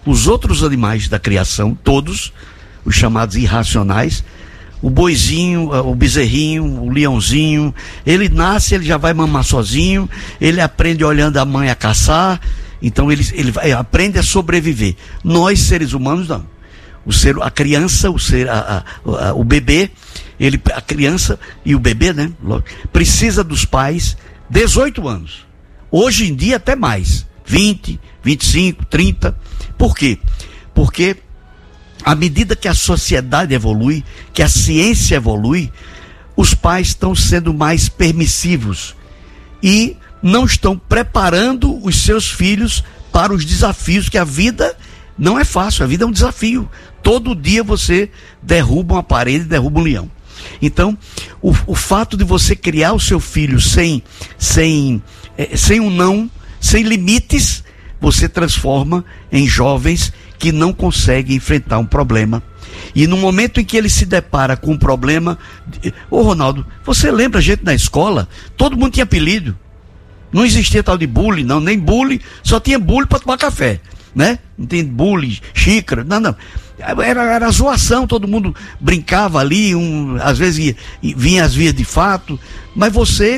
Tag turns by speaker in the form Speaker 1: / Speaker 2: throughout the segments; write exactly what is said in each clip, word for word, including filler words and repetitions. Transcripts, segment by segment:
Speaker 1: os outros animais da criação, todos, os chamados irracionais, o boizinho, o bezerrinho, o leãozinho, ele nasce, ele já vai mamar sozinho, ele aprende olhando a mãe a caçar, então ele, ele vai, aprende a sobreviver. Nós, seres humanos, não. O ser, a criança, o, ser, a, a, a, o bebê, ele, a criança e o bebê, né, precisa dos pais dezoito anos. Hoje em dia até mais, vinte, vinte e cinco, trinta. Por quê? Porque à medida que a sociedade evolui, que a ciência evolui, os pais estão sendo mais permissivos e não estão preparando os seus filhos para os desafios, que a vida não é fácil, a vida é um desafio. Todo dia você derruba uma parede, derruba um leão. Então, o, o fato de você criar o seu filho sem, sem, é, sem um não, sem limites, você transforma em jovens que não conseguem enfrentar um problema. E no momento em que ele se depara com um problema... Ô Ronaldo, você lembra a gente na escola? Todo mundo tinha apelido. Não existia tal de bullying, não, nem bullying, só tinha bullying para tomar café, né? Não tem bullying, xícara, não, não. Era, era zoação, todo mundo brincava ali, um, às vezes ia, vinha as vias de fato, mas você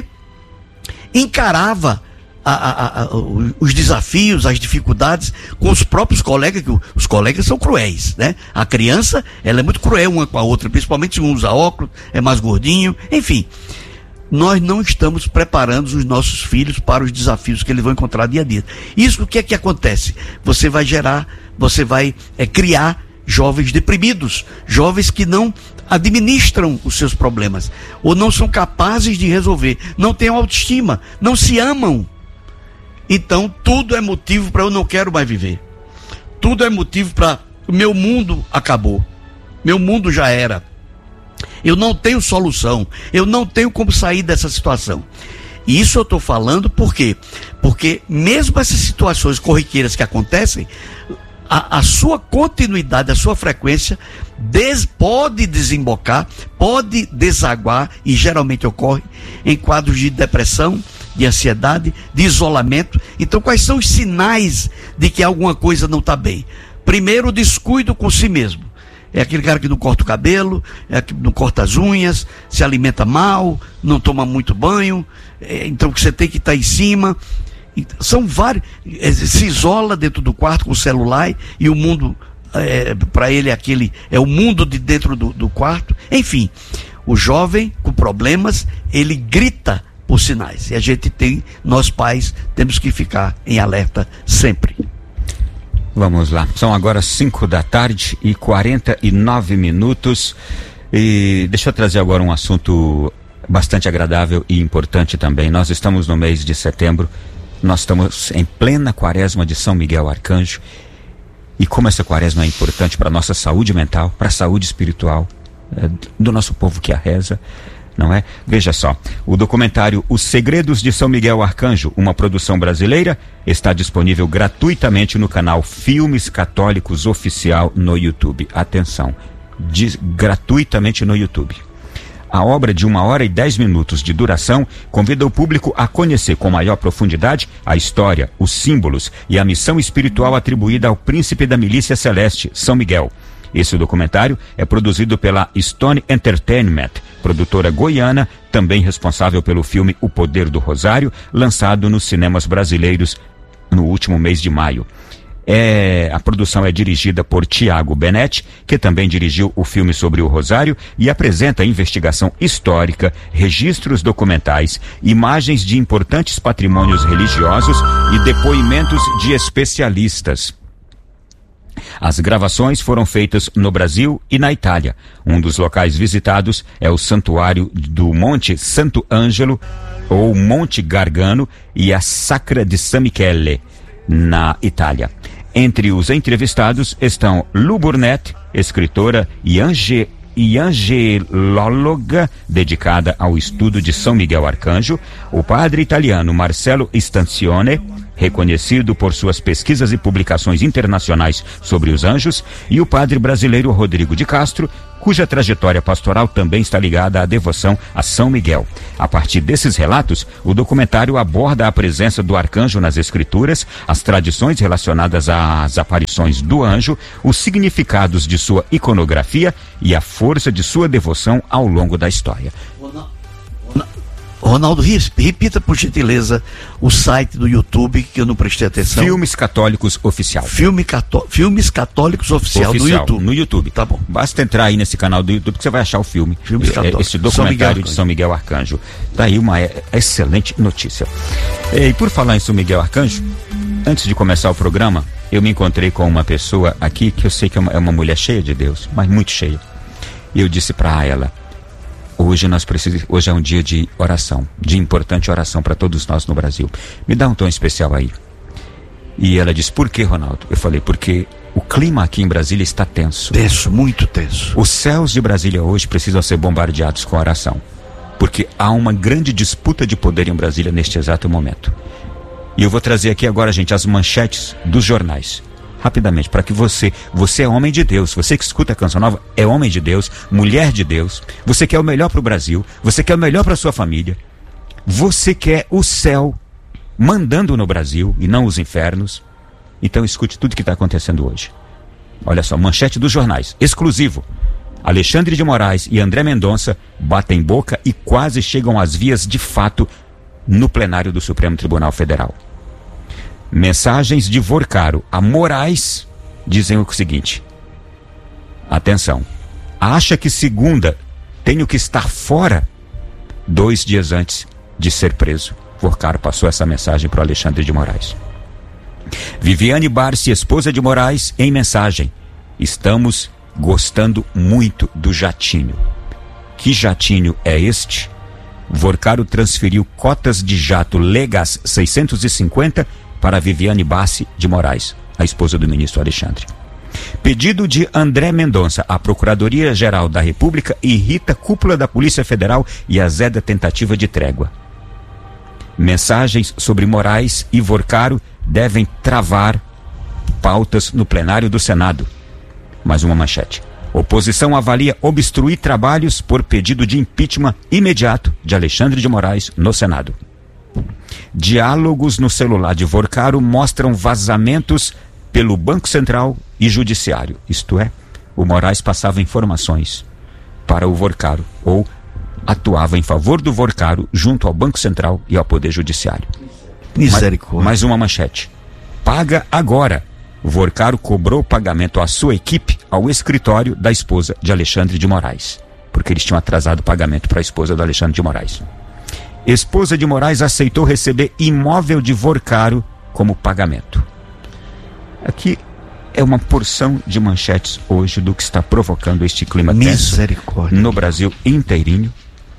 Speaker 1: encarava a, a, a, os desafios, as dificuldades com os próprios colegas, que os colegas são cruéis, né? A criança, ela é muito cruel uma com a outra, principalmente se um usa óculos, é mais gordinho, enfim. Nós não estamos preparando os nossos filhos para os desafios que eles vão encontrar dia a dia. Isso, o que é que acontece? Você vai gerar, você vai é, criar jovens deprimidos, jovens que não administram os seus problemas, ou não são capazes de resolver, não têm autoestima, não se amam. Então, tudo é motivo para eu não quero mais viver. Tudo é motivo para o meu mundo acabou. Meu mundo já era. Eu não tenho solução, eu não tenho como sair dessa situação. E isso eu estou falando por quê? Porque mesmo essas situações corriqueiras que acontecem, a, a sua continuidade, a sua frequência des, pode desembocar, pode desaguar, e geralmente ocorre em quadros de depressão, de ansiedade, de isolamento. Então, quais são os sinais de que alguma coisa não está bem? Primeiro, o descuido com si mesmo. É aquele cara que não corta o cabelo, é que não corta as unhas, se alimenta mal, não toma muito banho, é, então que você tem que estar em cima. São vários, é, se isola dentro do quarto com o celular, e o mundo, é, para ele, é, aquele, é o mundo de dentro do, do quarto. Enfim, o jovem com problemas, ele grita por sinais. E a gente tem, nós pais, temos que ficar em alerta sempre.
Speaker 2: Vamos lá, são agora cinco da tarde e quarenta e nove minutos, e deixa eu trazer agora um assunto bastante agradável e importante também. Nós estamos no mês de setembro, nós estamos em plena quaresma de São Miguel Arcanjo, e como essa quaresma é importante para a nossa saúde mental, para a saúde espiritual, é, do nosso povo que a reza, não é? Veja só, o documentário Os Segredos de São Miguel Arcanjo, uma produção brasileira, está disponível gratuitamente no canal Filmes Católicos Oficial no YouTube. Atenção, diz, gratuitamente no YouTube. A obra, de uma hora e dez minutos de duração, convida o público a conhecer com maior profundidade a história, os símbolos e a missão espiritual atribuída ao príncipe da milícia celeste, São Miguel. Esse documentário é produzido pela Stone Entertainment, produtora goiana, também responsável pelo filme O Poder do Rosário, lançado nos cinemas brasileiros no último mês de maio. É, a produção é dirigida por Tiago Benetti, que também dirigiu o filme sobre o Rosário e apresenta investigação histórica, registros documentais, imagens de importantes patrimônios religiosos e depoimentos de especialistas. As gravações foram feitas no Brasil e na Itália. Um dos locais visitados é o Santuário do Monte Santo Ângelo, ou Monte Gargano, e a Sacra di San Michele, na Itália. Entre os entrevistados estão Lu Burnett, escritora e, ange, e angelóloga dedicada ao estudo de São Miguel Arcanjo, o padre italiano Marcello Istancione, reconhecido por suas pesquisas e publicações internacionais sobre os anjos, e o padre brasileiro Rodrigo de Castro, cuja trajetória pastoral também está ligada à devoção a São Miguel. A partir desses relatos, o documentário aborda a presença do arcanjo nas escrituras, as tradições relacionadas às aparições do anjo, os significados de sua iconografia e a força de sua devoção ao longo da história.
Speaker 1: Ronaldo, repita por gentileza o site do YouTube, que eu não prestei atenção.
Speaker 2: Filmes Católicos Oficial.
Speaker 1: Filme Cató... Filmes Católicos Oficial,
Speaker 2: Oficial
Speaker 1: no YouTube.
Speaker 2: No YouTube.
Speaker 1: Tá bom.
Speaker 2: Basta entrar aí nesse canal do YouTube que você vai achar o filme.
Speaker 1: Filmes Católicos.
Speaker 2: Esse documentário de São Miguel Arcanjo. Daí uma excelente notícia. E por falar em São Miguel Arcanjo, antes de começar o programa, eu me encontrei com uma pessoa aqui que eu sei que é uma, é uma mulher cheia de Deus, mas muito cheia. E eu disse para ela: Hoje nós precisamos, hoje é um dia de oração, de importante oração para todos nós no Brasil. Me dá um tom especial aí. E ela disse: por que, Ronaldo? Eu falei: porque o clima aqui em Brasília está tenso.
Speaker 1: Tenso, muito tenso.
Speaker 2: Os céus de Brasília hoje precisam ser bombardeados com oração, porque há uma grande disputa de poder em Brasília neste exato momento. E eu vou trazer aqui agora, gente, as manchetes dos jornais. Rapidamente, para que você, você é homem de Deus, você que escuta a Canção Nova é homem de Deus, mulher de Deus, você quer o melhor para o Brasil, você quer o melhor para a sua família, você quer o céu mandando no Brasil e não os infernos. Então escute tudo que está acontecendo hoje. Olha só, manchete dos jornais, exclusivo: Alexandre de Moraes e André Mendonça batem boca e quase chegam às vias de fato no plenário do Supremo Tribunal Federal. Mensagens de Vorcaro a Moraes dizem o seguinte: atenção, acha que segunda tenho que estar fora dois dias antes de ser preso. Vorcaro passou essa mensagem para o Alexandre de Moraes. Viviane Barsi, esposa de Moraes, em mensagem: estamos gostando muito do jatinho. Que jatinho é este? Vorcaro transferiu cotas de jato Legas seiscentos e cinquenta para Viviane Barsi de Moraes, a esposa do ministro Alexandre. Pedido de André Mendonça à Procuradoria-Geral da República irrita cúpula da Polícia Federal e azeda tentativa de trégua. Mensagens sobre Moraes e Vorcaro devem travar pautas no plenário do Senado. Mais uma manchete: oposição avalia obstruir trabalhos por pedido de impeachment imediato de Alexandre de Moraes no Senado. Diálogos no celular de Vorcaro mostram vazamentos pelo Banco Central e Judiciário. Isto é, o Moraes passava informações para o Vorcaro ou atuava em favor do Vorcaro junto ao Banco Central e ao Poder Judiciário.
Speaker 1: Misericórdia.
Speaker 2: Mais uma manchete: paga agora. Vorcaro cobrou pagamento à sua equipe ao escritório da esposa de Alexandre de Moraes, porque eles tinham atrasado o pagamento para a esposa do Alexandre de Moraes. Esposa de Moraes aceitou receber imóvel de Vorcaro como pagamento. Aqui é uma porção de manchetes hoje do que está provocando este clima tenso no Brasil inteirinho.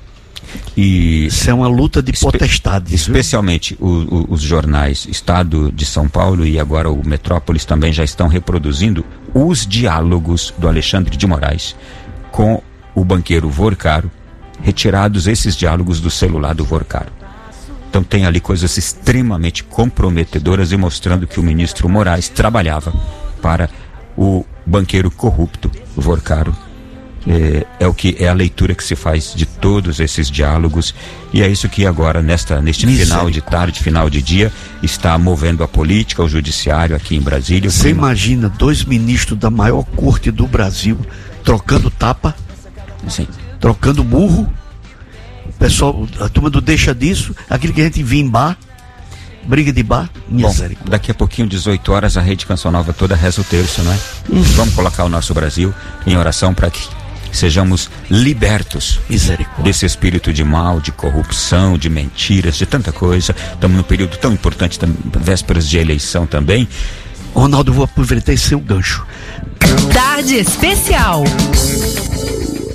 Speaker 2: E
Speaker 1: isso é uma luta de potestades.
Speaker 2: Especialmente o, o, os jornais Estado de São Paulo e agora o Metrópolis também já estão reproduzindo os diálogos do Alexandre de Moraes com o banqueiro Vorcaro, retirados esses diálogos do celular do Vorcaro. Então tem ali coisas extremamente comprometedoras e mostrando que o ministro Moraes trabalhava para o banqueiro corrupto Vorcaro. É, é o que é a leitura que se faz de todos esses diálogos, e é isso que agora nesta neste final de tarde, final de dia, está movendo a política, o judiciário aqui em Brasília.
Speaker 1: Você imagina dois ministros da maior corte do Brasil trocando tapa?
Speaker 2: Sim.
Speaker 1: Trocando burro? O pessoal, a turma do deixa disso, aquilo que a gente vê em bar, briga de bar.
Speaker 2: Bom, daqui a pouquinho, dezoito horas, a Rede Canção Nova toda reza o terço, não é? Hum. Vamos colocar o nosso Brasil em oração para que sejamos libertos desse espírito de mal, de corrupção, de mentiras, de tanta coisa. Estamos num período tão importante, vésperas de eleição também.
Speaker 1: Ronaldo, vou aproveitar esse seu gancho.
Speaker 3: Tarde especial.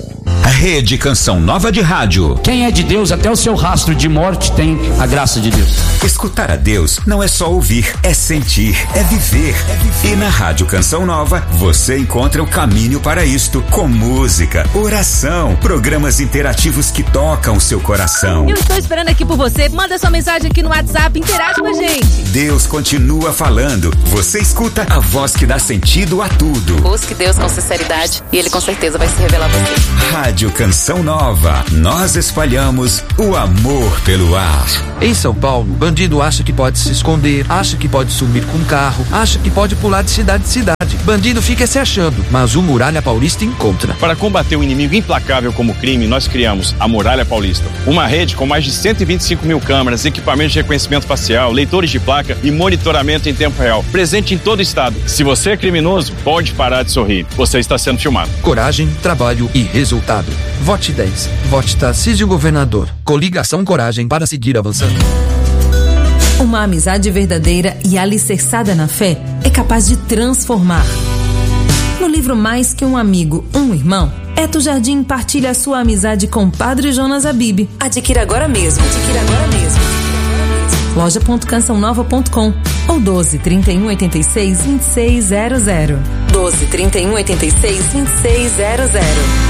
Speaker 2: A Rede Canção Nova de Rádio.
Speaker 3: Quem é de Deus, até o seu rastro de morte tem a graça de Deus.
Speaker 2: Escutar a Deus não é só ouvir, é sentir, é viver. É viver. E na Rádio Canção Nova, você encontra o caminho para isto, com música, oração, programas interativos que tocam o seu coração.
Speaker 4: Eu estou esperando aqui por você. Manda sua mensagem aqui no WhatsApp, interage com a gente.
Speaker 2: Deus continua falando. Você escuta a voz que dá sentido a tudo.
Speaker 4: Busque Deus com sinceridade e Ele com certeza vai se revelar a você.
Speaker 2: Rádio Canção Nova. Nós espalhamos o amor pelo ar.
Speaker 5: Em São Paulo, bandido acha que pode se esconder, acha que pode sumir com um carro, acha que pode pular de cidade em cidade. Bandido fica se achando, mas o Muralha Paulista encontra.
Speaker 6: Para combater um inimigo implacável como o crime, nós criamos a Muralha Paulista. Uma rede com mais de cento e vinte e cinco mil câmeras, equipamentos de reconhecimento facial, leitores de placa e monitoramento em tempo real. Presente em todo o estado. Se você é criminoso, pode parar de sorrir. Você está sendo filmado.
Speaker 5: Coragem, trabalho e resultado. Vote dez. Vote Tarcísio Governador. Coligação Coragem para seguir avançando.
Speaker 7: Uma amizade verdadeira e alicerçada na fé é capaz de transformar. No livro Mais Que Um Amigo, Um Irmão, Eto Jardim partilha a sua amizade com Padre Jonas Abib. Adquira agora mesmo. Adquira agora mesmo. loja ponto canção nova ponto com ou doze, trinta e um, oitenta e seis, vinte e seis zero zero. doze, trinta e um, oitenta e seis, vinte e seis zero zero.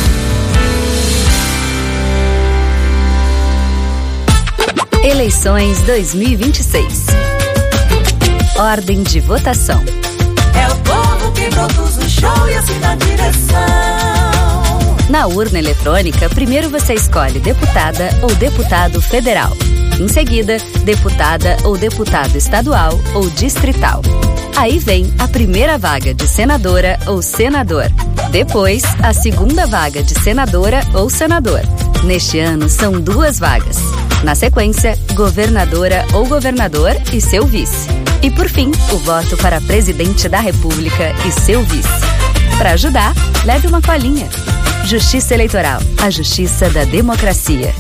Speaker 8: Eleições dois mil e vinte e seis. Ordem de votação.
Speaker 9: É o povo que produz o show e assina a direção.
Speaker 8: Na urna eletrônica, primeiro você escolhe deputada ou deputado federal. Em seguida, deputada ou deputado estadual ou distrital. Aí vem a primeira vaga de senadora ou senador. Depois, a segunda vaga de senadora ou senador. Neste ano, são duas vagas. Na sequência, governadora ou governador e seu vice. E por fim, o voto para presidente da República e seu vice. Para ajudar, leve uma colinha. Justiça Eleitoral, a justiça da democracia.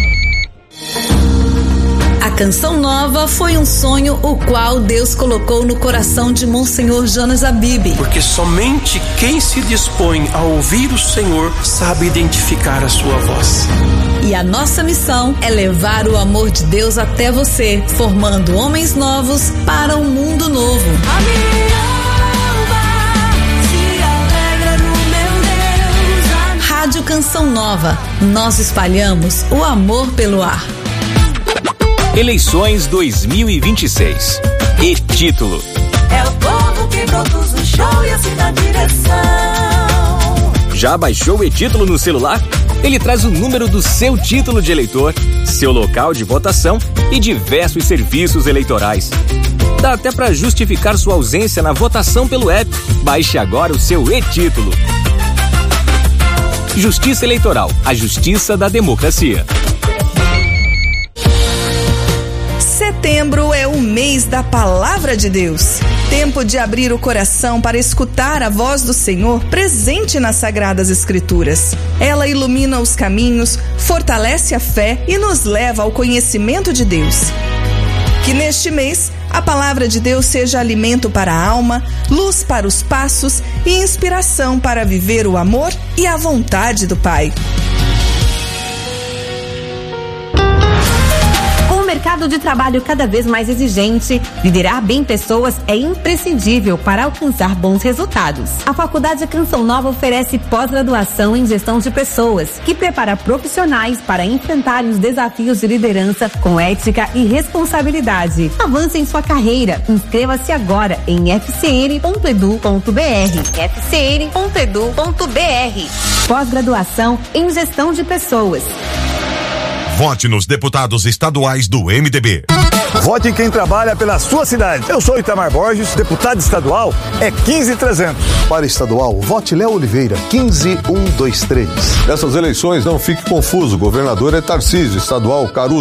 Speaker 7: A Canção Nova foi um sonho o qual Deus colocou no coração de Monsenhor Jonas Abib.
Speaker 10: Porque somente quem se dispõe a ouvir o Senhor sabe identificar a sua voz.
Speaker 7: E a nossa missão é levar o amor de Deus até você, formando homens novos para um mundo novo.
Speaker 9: A minha alma se alegra no meu Deus.
Speaker 7: Rádio Canção Nova. Nós espalhamos o amor pelo ar.
Speaker 11: Eleições dois mil e vinte e seis. E título:
Speaker 9: É o povo que produz o show e assina a direção.
Speaker 11: Já baixou o e-título no celular? Ele traz o número do seu título de eleitor, seu local de votação e diversos serviços eleitorais. Dá até para justificar sua ausência na votação pelo app. Baixe agora o seu e-título. Justiça Eleitoral, a justiça da democracia.
Speaker 12: Setembro é o mês da Palavra de Deus. Tempo de abrir o coração para escutar a voz do Senhor presente nas Sagradas Escrituras. Ela ilumina os caminhos, fortalece a fé e nos leva ao conhecimento de Deus. Que neste mês a Palavra de Deus seja alimento para a alma, luz para os passos e inspiração para viver o amor e a vontade do Pai.
Speaker 13: O mercado de trabalho cada vez mais exigente, liderar bem pessoas é imprescindível para alcançar bons resultados. A Faculdade Canção Nova oferece pós-graduação em gestão de pessoas, que prepara profissionais para enfrentarem os desafios de liderança com ética e responsabilidade. Avance em sua carreira. Inscreva-se agora em f c n ponto edu ponto b r. f c n ponto edu ponto b r. Pós-graduação em gestão de pessoas.
Speaker 14: Vote nos deputados estaduais do M D B.
Speaker 15: Vote em quem trabalha pela sua cidade. Eu sou Itamar Borges, deputado estadual é quinze trezentos.
Speaker 16: Para estadual, vote Léo Oliveira, quinze mil cento e vinte e três.
Speaker 17: Nessas eleições, não fique confuso. O governador é Tarcísio, estadual Caruso.